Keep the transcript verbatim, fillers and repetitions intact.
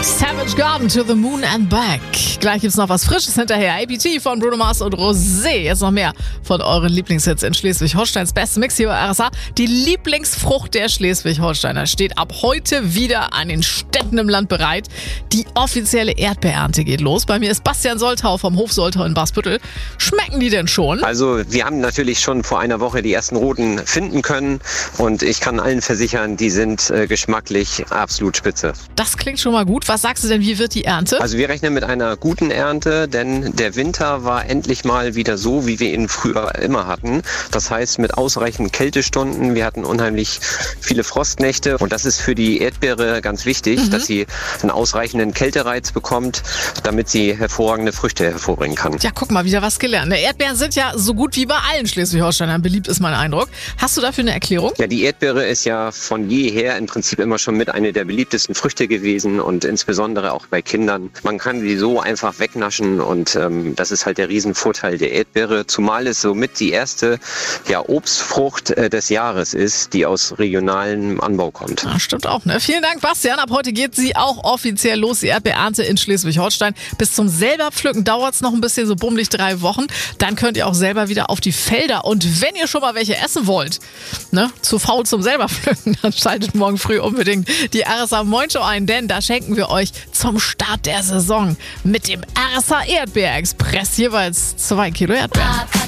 Savage Garden to the Moon and Back. Gleich gibt's noch was Frisches hinterher. A P T von Bruno Mars und Rosé. Jetzt noch mehr von euren Lieblingshits in Schleswig-Holsteins. Beste Mix hier bei R S A. Die Lieblingsfrucht der Schleswig-Holsteiner steht ab heute wieder an den Städten im Land bereit. Die offizielle Erdbeerernte geht los. Bei mir ist Bastian Soltau vom Hof Soltau in Basbüttel. Schmecken die denn schon? Also wir haben natürlich schon vor einer Woche die ersten roten finden können. Und ich kann allen versichern, die sind äh, geschmacklich absolut spitze. Das klingt schon mal gut. Was sagst du denn, wie wird die Ernte? Also wir rechnen mit einer guten Ernte, denn der Winter war endlich mal wieder so, wie wir ihn früher immer hatten. Das heißt mit ausreichend Kältestunden. Wir hatten unheimlich viele Frostnächte und das ist für die Erdbeere ganz wichtig, mhm. dass sie einen ausreichenden Kältereiz bekommt, damit sie hervorragende Früchte hervorbringen kann. Ja, guck mal, wieder was gelernt. Erdbeeren sind ja so gut wie bei allen Schleswig-Holsteinern beliebt, ist mein Eindruck. Hast du dafür eine Erklärung? Ja, die Erdbeere ist ja von jeher im Prinzip immer schon mit einer der beliebtesten Früchte gewesen und insbesondere auch bei Kindern. Man kann sie so einfach wegnaschen und ähm, das ist halt der Riesenvorteil der Erdbeere, zumal es somit die erste ja, Obstfrucht äh, des Jahres ist, die aus regionalem Anbau kommt. Ja, stimmt auch, ne? Vielen Dank, Bastian. Ab heute geht sie auch offiziell los, die Erdbeerernte in Schleswig-Holstein. Bis zum selber pflücken dauert es noch ein bisschen, so bummelig drei Wochen. Dann könnt ihr auch selber wieder auf die Felder. Und wenn ihr schon mal welche essen wollt, ne, zu faul zum selber pflücken, dann schaltet morgen früh unbedingt die R S A Moin Show ein, denn da schenken wir euch zum Start der Saison mit dem R S A Erdbeer Express jeweils zwei Kilo Erdbeeren.